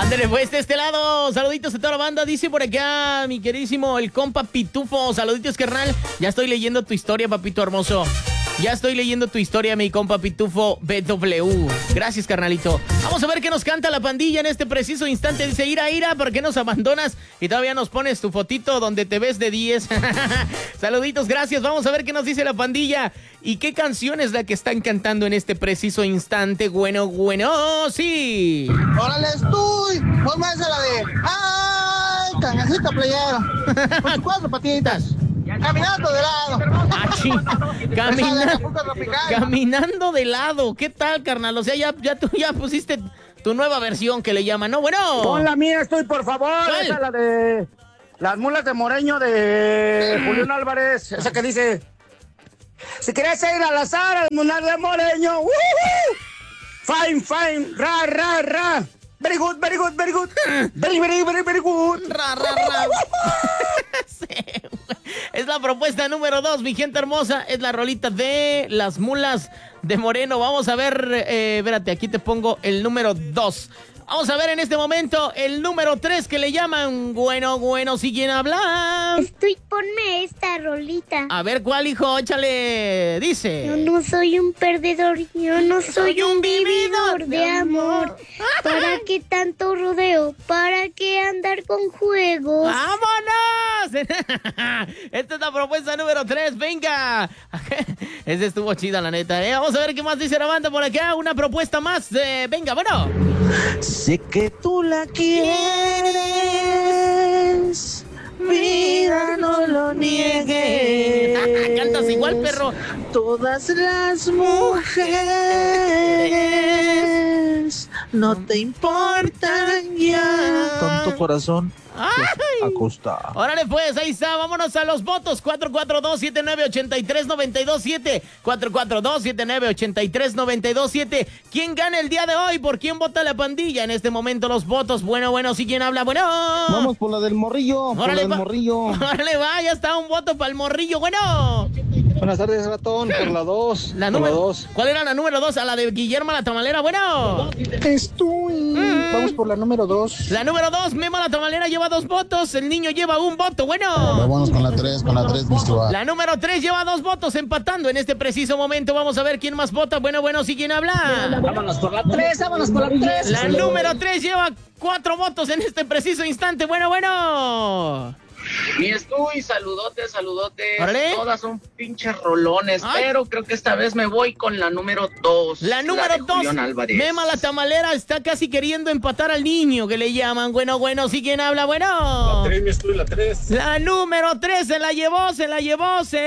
Ándale, pues, de este lado, saluditos a toda la banda. Dice por acá mi queridísimo el compa Pitufo. Saluditos, carnal. Ya estoy leyendo tu historia, papito hermoso. Ya estoy leyendo tu historia, mi compa Pitufo BW. Gracias, carnalito. Vamos a ver qué nos canta la pandilla en este preciso instante. Dice, Ira, ¿por qué nos abandonas? Y todavía nos pones tu fotito donde te ves de 10. Saluditos, gracias. Vamos a ver qué nos dice la pandilla. ¿Y qué canción es la que están cantando en este preciso instante? Bueno, sí. ¡Órale, estoy! Ponme esa la de... ¡Ay, canacita playera! Con sus 4 patitas. Caminando de lado. Caminando de lado. ¿Qué tal, carnal? O sea, tú ya pusiste tu nueva versión que le llaman, ¿no? Bueno. Pon la mía, estoy, por favor. ¿Cuál? Esa, la de Las Mulas de Moreño de Julián Álvarez. Esa que dice: si quieres ir al azar, al Mulas de Moreño. Fine, ra. Very good. Very good. Ra. Sí. Es la propuesta número 2, mi gente hermosa. Es la rolita de Las Mulas de Moreno. Vamos a ver, espérate, aquí te pongo el número 2. Vamos a ver en este momento el número 3 que le llaman Bueno, ¿sí quién habla? Ponme esta rolita. A ver, ¿cuál, hijo? Échale. Dice: yo no soy un perdedor, yo no soy un vividor de amor. ¿Para qué tanto rodeo? ¿Para qué andar con juegos? ¡Vámonos! Esta es la propuesta número 3, venga. Ese estuvo chida, la neta, ¿eh? Vamos a ver qué más dice la banda por acá. Una propuesta más, venga, bueno. Sé que tú la quieres, vida, no lo niegues. Cantas igual, perro. Todas las mujeres no te importan ya. Tonto corazón. Acosta. Órale, pues, ahí está. Vámonos a los votos. 442-7983-927. 442-7983-927. ¿Quién gana el día de hoy? ¿Por quién vota la pandilla? En este momento los votos. Bueno, ¿sí quién habla? Bueno. Vamos por la del morrillo. Órale, por la del morrillo. Órale, va, ya está un voto para el morrillo. Bueno. Buenas tardes, ratón. Por la 2. La número 2. ¿Cuál era la número 2? A la de Guillermo la Tamalera. Bueno. Estoy. Vamos por la número 2. La número 2, Memo la Tamalera lleva 2 votos. El niño lleva 1 voto. Bueno. Vámonos con la 3, Mr. La número 3 lleva 2 votos, empatando en este preciso momento. Vamos a ver quién más vota. Bueno, ¿sí quién habla? Vámonos por la 3. La número 3 lleva 4 votos en este preciso instante. Bueno. Mi Estuy, saludote. ¿Órale? Todas son pinches rolones, pero creo que esta vez me voy con la número 2. La número 2, Mema la Tamalera está casi queriendo empatar al niño que le llaman. Bueno, ¿sí quién habla? Bueno. La 3, mi Estuy, la 3. La número 3 se la llevó.